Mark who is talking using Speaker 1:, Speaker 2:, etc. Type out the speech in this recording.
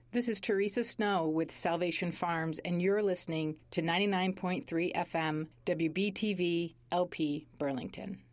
Speaker 1: This is Teresa Snow with Salvation Farms, and you're listening to 99.3 FM WBTV LP Burlington.